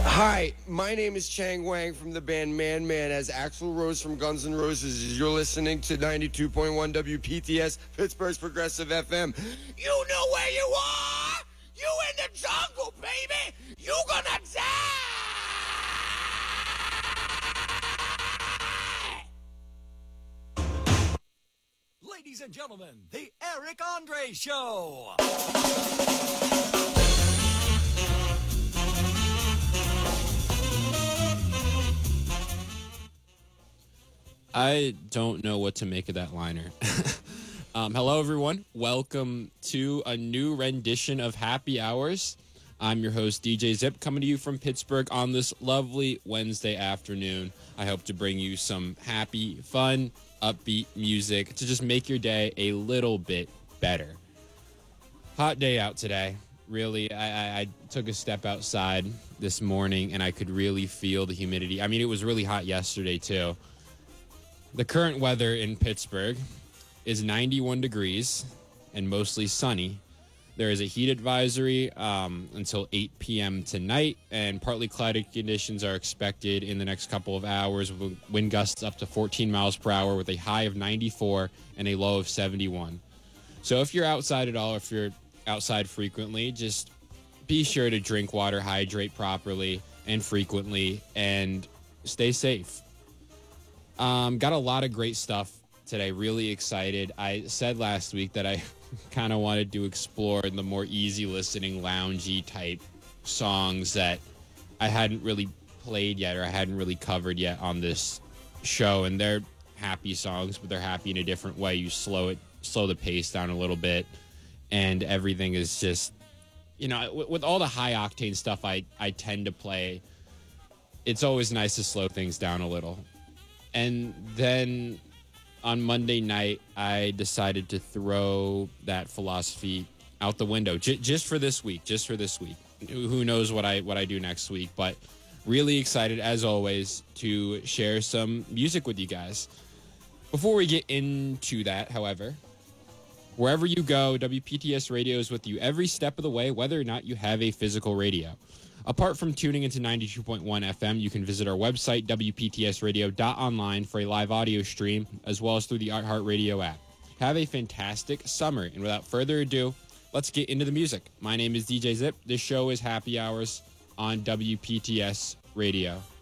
Hi, my name is Chang Wang from the band Man Man as Axl Rose from Guns N' Roses. You're listening to 92.1 WPTS, Pittsburgh's Progressive FM. You know where you are! You in the jungle, baby! You gonna die! Ladies and gentlemen, the Eric Andre Show! I don't know what to make of that liner. Hello, everyone. Welcome to a new rendition of Happy Hours. I'm your host, DJ Zip, coming to you from Pittsburgh on this lovely Wednesday afternoon. I hope to bring you some happy, fun, upbeat music to just make your day a little bit better. Hot day out today. Really, I took a step outside this morning and I could really feel the humidity. I mean, it was really hot yesterday, too. The current weather in Pittsburgh is 91 degrees and mostly sunny. There is a heat advisory until 8 p.m. tonight, and partly cloudy conditions are expected in the next couple of hours with wind gusts up to 14 miles per hour with a high of 94 and a low of 71. So if you're outside at all, if you're outside frequently, just be sure to drink water, hydrate properly and frequently, and stay safe. Got a lot of great stuff today. Really excited. I said last week that I kind of wanted to explore the more easy listening, loungy type songs that I hadn't really played yet or I hadn't really covered yet on this show. And they're happy songs, but they're happy in a different way. You slow the pace down a little bit, and everything is just, you know, with all the high octane stuff I tend to play, it's always nice to slow things down a little. And then on Monday night, I decided to throw that philosophy out the window just for this week. Who knows what I do next week, but really excited, as always, to share some music with you guys. Before we get into that, however, wherever you go, WPTS Radio is with you every step of the way, whether or not you have a physical radio. Apart from tuning into 92.1 FM, you can visit our website, WPTSradio.online, for a live audio stream, as well as through the iHeartRadio app. Have a fantastic summer, and without further ado, let's get into the music. My name is DJ Zip. This show is Happy Hours on WPTS Radio.